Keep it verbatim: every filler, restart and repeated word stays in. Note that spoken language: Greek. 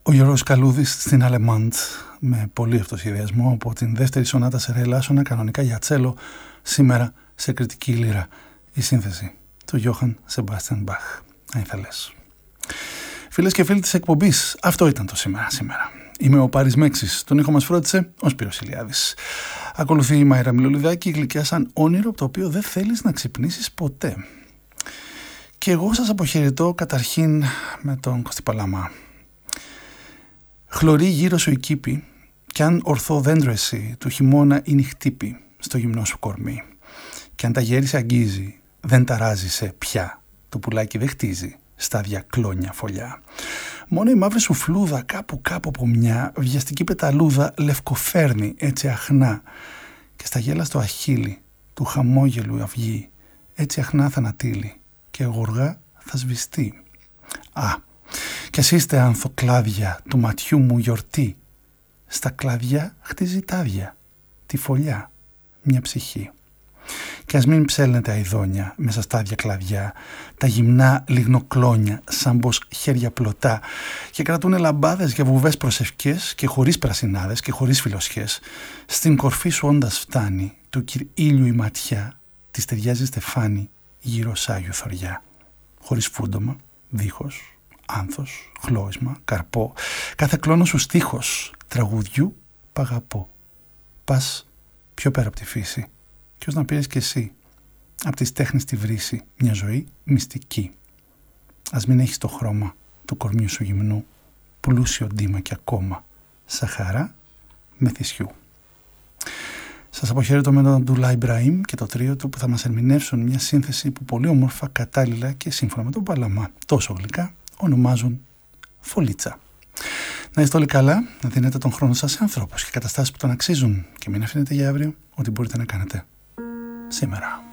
Ο Γιώργος Καλούδης στην Αλεμάντ με πολύ αυτοσχεδιασμό από την δεύτερη σονάτα σε ρε ελάσσονα, κανονικά για τσέλο, σήμερα σε κριτική λύρα. Η σύνθεση του Γιώχαν Σεμπάστιαν Μπαχ, αν ήθελες. Φίλες και φίλοι της εκπομπής, αυτό ήταν το σήμερα σήμερα. Είμαι ο Πάρης Μέξης, τον ήχο μας φρόντισε ο Σπύρος Ηλιάδης. Ακολουθεί η Μάιρα Μιλολιδάκη, γλυκιά σαν όνειρο από το οποίο δεν θέλεις να ξυπνήσεις ποτέ. Και εγώ σας αποχαιρετώ καταρχήν με τον Κωστή Παλαμά. Χλωρεί γύρω σου η κήπη, κι αν ορθό δέντρο εσύ, του χειμώνα είναι χτύπη στο γυμνό σου κορμί. Κι αν τα γέρι σε αγγίζει, δεν ταράζεσαι πια, το πουλάκι δεν χτίζει στα διακλόνια φωλιά. Μόνο η μαύρη σου φλούδα κάπου κάπου από μια βιαστική πεταλούδα λευκοφέρνει έτσι αχνά, και στα γέλα στο αχύλι του χαμόγελου αυγή έτσι αχνά θα ανατείλει και γοργά θα σβηστεί. Α, κι ας είστε ανθοκλάδια του ματιού μου γιορτή, στα κλαδιά χτίζει τάδια, τη φωλιά, μια ψυχή. Κι ας μην ψέλνετε αηδόνια μέσα στα άδεια κλαδιά, τα γυμνά λιγνοκλόνια σαν πως χέρια πλωτά, και κρατούνε λαμπάδες για βουβές προσευχές και χωρίς πρασινάδες και χωρίς φιλοσιές. Στην κορφή σου όντας φτάνει του ήλιου η ματιά, της ταιριάζει στεφάνι γύρω σάγιο θωριά. Χωρίς φούντομα, δίχως, άνθος, χλώισμα, καρπό, κάθε κλόνο σου στίχος, τραγουδιού παγαπώ. Πας πιο πέρα από τη φύση, κι ως να πήρες κι εσύ απ' τις τέχνες τη βρύση μια ζωή μυστική. Ας μην έχεις το χρώμα του κορμιού σου γυμνού, πλούσιο ντύμα κι ακόμα σαχαρά με θυσιού. Σας αποχαιρετώ με τον Αμπτουλά Ιμπραήμ και το τρίο του, που θα μας ερμηνεύσουν μια σύνθεση που πολύ όμορφα, κατάλληλα και σύμφωνα με τον Παλαμά τόσο γλυκά ονομάζουν φωλίτσα. Να είστε όλοι καλά, να δίνετε τον χρόνο σας σε ανθρώπους και καταστάσεις που τον αξίζουν, και μην αφήνετε για αύριο ό,τι μπορείτε να κάνετε σήμερα.